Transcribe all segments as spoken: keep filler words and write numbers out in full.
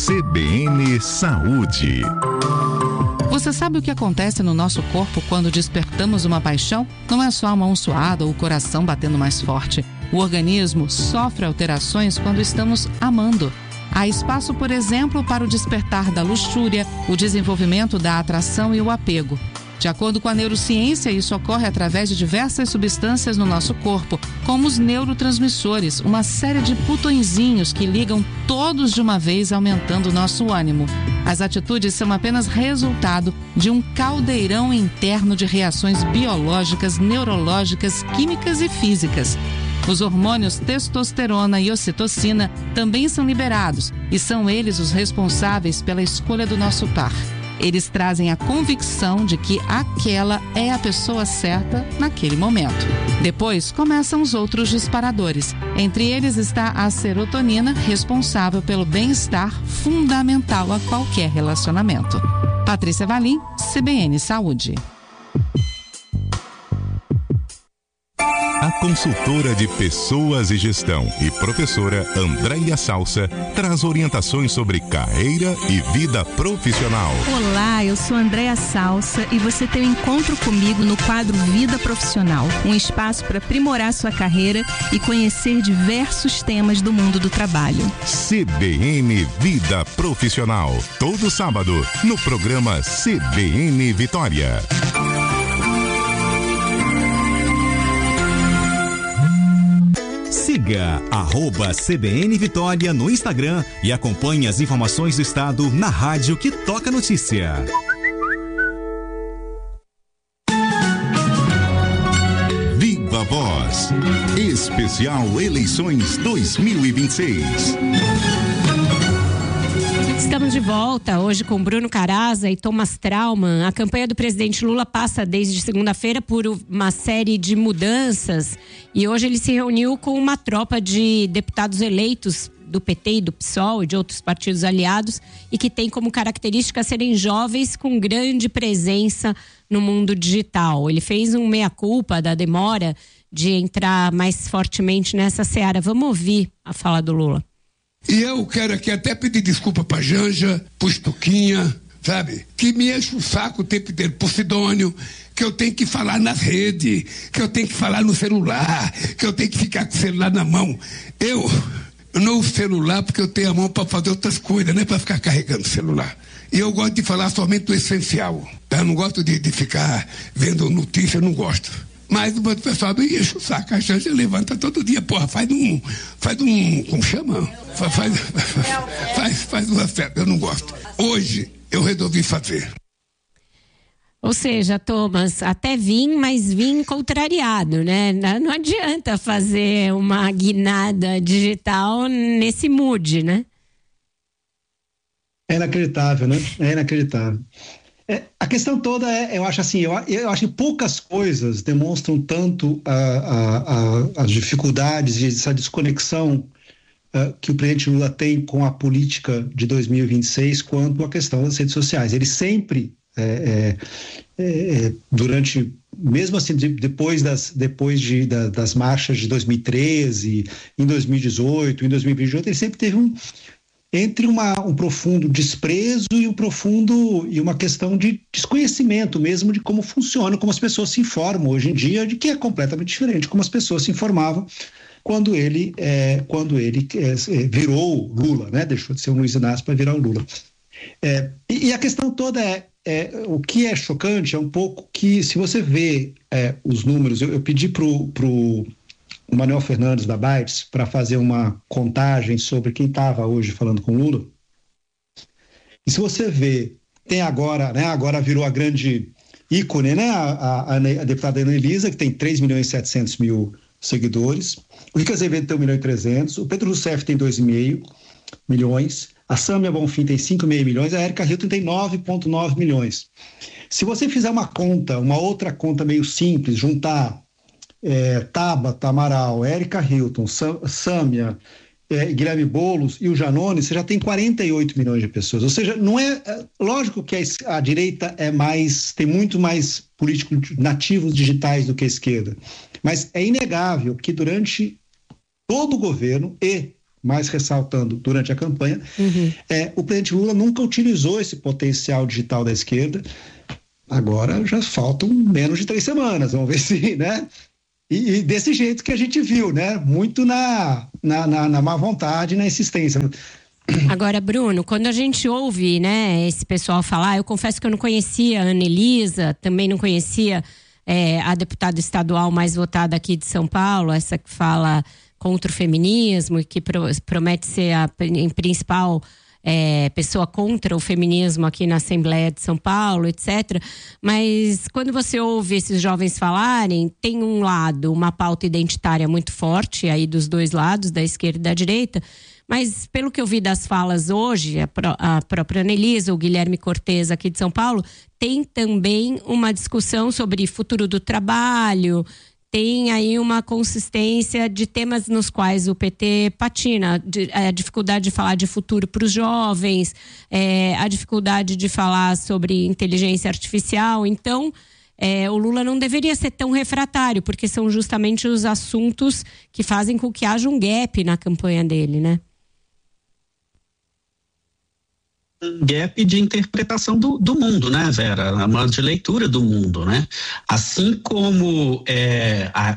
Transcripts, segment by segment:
C B N Saúde. Você sabe o que acontece no nosso corpo quando despertamos uma paixão? Não é só a mão suada ou o coração batendo mais forte. O organismo sofre alterações quando estamos amando. Há espaço, por exemplo, para o despertar da luxúria, o desenvolvimento da atração e o apego. De acordo com a neurociência, isso ocorre através de diversas substâncias no nosso corpo, como os neurotransmissores, uma série de botõezinhos que ligam todos de uma vez, aumentando o nosso ânimo. As atitudes são apenas resultado de um caldeirão interno de reações biológicas, neurológicas, químicas e físicas. Os hormônios testosterona e ocitocina também são liberados e são eles os responsáveis pela escolha do nosso par. Eles trazem a convicção de que aquela é a pessoa certa naquele momento. Depois começam os outros disparadores. Entre eles está a serotonina, responsável pelo bem-estar fundamental a qualquer relacionamento. Patrícia Valim, C B N Saúde. A consultora de pessoas e gestão e professora Andréia Salsa traz orientações sobre carreira e vida profissional. Olá, eu sou Andréia Salsa e você tem um encontro comigo no quadro Vida Profissional, um espaço para aprimorar sua carreira e conhecer diversos temas do mundo do trabalho. C B N Vida Profissional, todo sábado, no programa C B N Vitória. Siga arroba C B N Vitória no Instagram e acompanhe as informações do estado na rádio que toca notícia. Viva Voz, especial eleições dois mil e vinte e seis. Estamos de volta hoje com Bruno Caraza e Thomas Trauman. A campanha do presidente Lula passa desde segunda-feira por uma série de mudanças e hoje ele se reuniu com uma tropa de deputados eleitos do P T e do PSOL e de outros partidos aliados e que tem como característica serem jovens com grande presença no mundo digital. Ele fez um meia-culpa da demora de entrar mais fortemente nessa seara. Vamos ouvir a fala do Lula. E eu quero aqui até pedir desculpa pra Janja, pro Stuquinha, sabe? Que me enche o saco o tempo inteiro, pro Sidônio, que eu tenho que falar nas redes, que eu tenho que falar no celular, que eu tenho que ficar com o celular na mão. Eu, eu não uso celular porque eu tenho a mão pra fazer outras coisas, não é pra ficar carregando o celular. E eu gosto de falar somente do essencial, tá? Eu não gosto de, de ficar vendo notícia, eu não gosto. Mas o pessoal me enche o saco, a Janja levanta todo dia, porra, faz um, faz um, como chama? Faz, faz, faz, faz uma festa, eu não gosto. Hoje, eu resolvi fazer. Ou seja, Thomas, até vim, mas vim contrariado, né? Não adianta fazer uma guinada digital nesse mood, né? É inacreditável, né? É inacreditável. É, a questão toda é, eu acho assim, eu, eu acho que poucas coisas demonstram tanto a, a, a, as dificuldades e essa desconexão uh, que o presidente Lula tem com a política de dois mil e vinte e seis quanto a questão das redes sociais. Ele sempre, é, é, é, durante, mesmo assim, de, depois, das, depois de, da, das marchas de dois mil e treze, em dois mil e dezoito, em dois mil e vinte e oito, ele sempre teve um entre uma, um profundo desprezo e um profundo e uma questão de desconhecimento mesmo de como funciona, como as pessoas se informam hoje em dia, de que é completamente diferente como as pessoas se informavam quando ele, é, quando ele é, virou Lula, né? Deixou de ser um Luiz Inácio para virar o Lula. É, e, e a questão toda é, é, o que é chocante é um pouco que, se você vê é, os números, eu, eu pedi para o o Manuel Fernandes da Bytes para fazer uma contagem sobre quem estava hoje falando com o Lula. E se você vê, tem agora, né, agora virou a grande ícone, né, a, a, a deputada Ana Elisa, que tem três milhões e setecentos mil seguidores, o Rica Azevedo tem um milhão e trezentos, o Pedro Rousseff tem dois vírgula cinco milhões, a Sâmia Bonfim tem cinco vírgula cinco milhões, a Érica Hilton tem nove vírgula nove milhões. Se você fizer uma conta, uma outra conta meio simples, juntar É, Tabata Amaral, Érica Hilton, Sâmia, é, Guilherme Boulos e o Janone, você já tem quarenta e oito milhões de pessoas. Ou seja, não é, é lógico que a, a direita é mais, tem muito mais políticos nativos digitais do que a esquerda, mas é inegável que durante todo o governo e mais ressaltando durante a campanha, uhum. é, o presidente Lula nunca utilizou esse potencial digital da esquerda. Agora já faltam menos de três semanas, vamos ver se, né? E, e desse jeito que a gente viu, né? Muito na, na, na, na má vontade, na insistência. Agora, Bruno, quando a gente ouve, né, esse pessoal falar, eu confesso que eu não conhecia a Anelisa, também não conhecia é, a deputada estadual mais votada aqui de São Paulo, essa que fala contra o feminismo e que pro, promete ser a em principal é, pessoa contra o feminismo aqui na Assembleia de São Paulo, etcétera. Mas quando você ouve esses jovens falarem, tem um lado, uma pauta identitária muito forte aí dos dois lados, da esquerda e da direita. Mas pelo que eu vi das falas hoje, a, pró- a própria Anelisa, o Guilherme Cortes aqui de São Paulo, tem também uma discussão sobre futuro do trabalho, tem aí uma consistência de temas nos quais o P T patina, de, a dificuldade de falar de futuro para os jovens, é, a dificuldade de falar sobre inteligência artificial. Então, é, o Lula não deveria ser tão refratário, porque são justamente os assuntos que fazem com que haja um gap na campanha dele, né? Um gap de interpretação do, do mundo, né, Vera? Uma de leitura do mundo, né? Assim como é, a,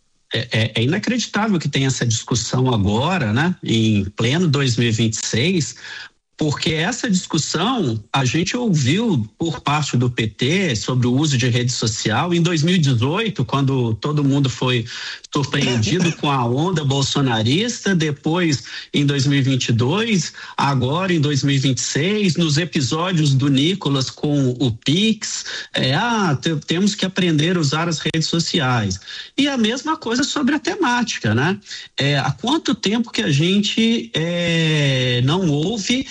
é, é inacreditável que tenha essa discussão agora, né, em pleno dois mil e vinte e seis, porque essa discussão a gente ouviu por parte do P T sobre o uso de rede social em dois mil e dezoito, quando todo mundo foi surpreendido com a onda bolsonarista, depois em dois mil e vinte e dois, agora em dois mil e vinte e seis, nos episódios do Nicolas com o Pix, é, ah, te, temos que aprender a usar as redes sociais. E a mesma coisa sobre a temática, né? É, há quanto tempo que a gente é, não ouve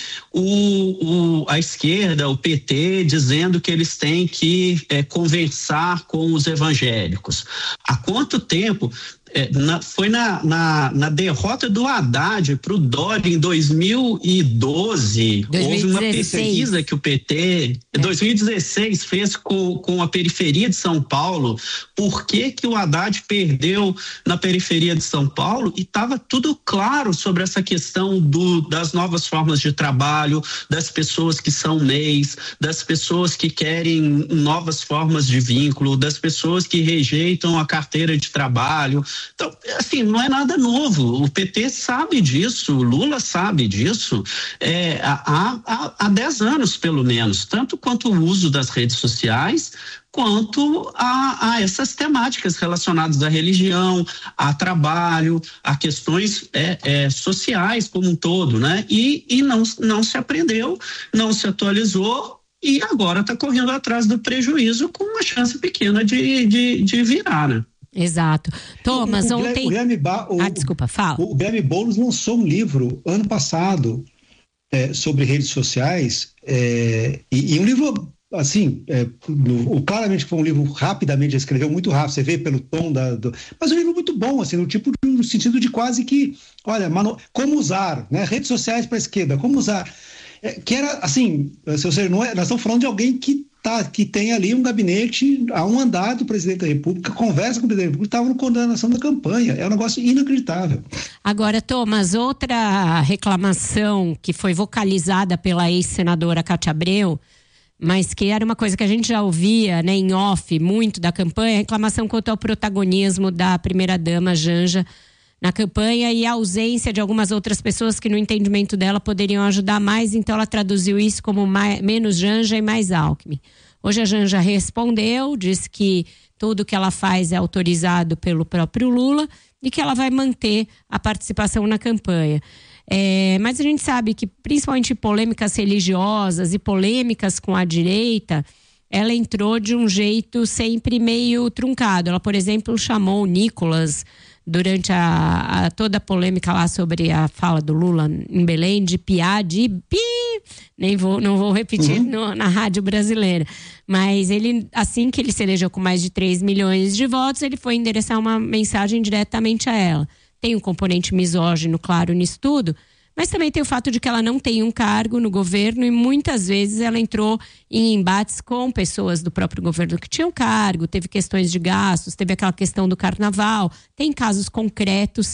O, o, a esquerda, o P T, dizendo que eles têm que é, conversar com os evangélicos? Há quanto tempo? É, na, foi na, na, na derrota do Haddad para o Dória em dois mil e doze, dois mil e dezesseis. Houve uma pesquisa que o P T, é. dois mil e dezesseis, fez com, com a periferia de São Paulo. Por que que o Haddad perdeu na periferia de São Paulo? E estava tudo claro sobre essa questão do, das novas formas de trabalho, das pessoas que são M E Is, das pessoas que querem novas formas de vínculo, das pessoas que rejeitam a carteira de trabalho. Então, assim, não é nada novo. O P T sabe disso, o Lula sabe disso é, há, há, há dez anos, pelo menos, tanto quanto o uso das redes sociais, quanto a, a essas temáticas relacionadas à religião, a trabalho, a questões é, é, sociais como um todo, né? E, e não, não se aprendeu, não se atualizou e agora está correndo atrás do prejuízo com uma chance pequena de, de, de virar, né? Exato. Thomas, o, o, ontem... O Guilherme ba... o, ah, desculpa, fala. O Guilherme Boulos lançou um livro ano passado é, sobre redes sociais é, e, e um livro, assim, é, no, claramente foi um livro rapidamente, escreveu muito rápido, você vê pelo tom da... Do, mas um livro muito bom, assim, no tipo, no sentido de quase que, olha, mano, como usar, né, redes sociais para a esquerda, como usar, é, que era, assim, se você não é, nós estamos falando de alguém que Tá, que tem ali um gabinete a um andar do presidente da República, conversa com o presidente da República, estava na coordenação da campanha. É um negócio inacreditável. Agora, Thomas, outra reclamação que foi vocalizada pela ex-senadora Cátia Abreu, mas que era uma coisa que a gente já ouvia, né, em off muito da campanha, reclamação quanto ao protagonismo da primeira-dama Janja na campanha e a ausência de algumas outras pessoas que no entendimento dela poderiam ajudar mais, então ela traduziu isso como mais, menos Janja e mais Alckmin. Hoje a Janja respondeu, disse que tudo que ela faz é autorizado pelo próprio Lula e que ela vai manter a participação na campanha. É, mas a gente sabe que principalmente polêmicas religiosas e polêmicas com a direita, ela entrou de um jeito sempre meio truncado. Ela, por exemplo, chamou o Nicolas durante a, a, toda a polêmica lá sobre a fala do Lula em Belém, de piar, de pi, nem vou, não vou repetir uhum. no, na rádio brasileira. Mas ele, assim que ele se elegeu com mais de três milhões de votos, ele foi endereçar uma mensagem diretamente a ela. Tem um componente misógino, claro, nisso tudo, mas também tem o fato de que ela não tem um cargo no governo e muitas vezes ela entrou em embates com pessoas do próprio governo que tinham cargo, teve questões de gastos, teve aquela questão do carnaval, tem casos concretos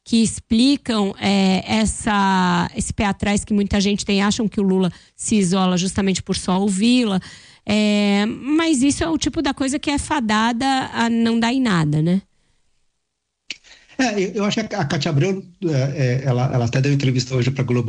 que explicam é, essa, esse pé atrás que muita gente tem, acham que o Lula se isola justamente por só ouvi-la. É, mas isso é o tipo da coisa que é fadada a não dar em nada, né? É, eu acho que a Cátia Abreu, é, ela, ela até deu entrevista hoje para a Globo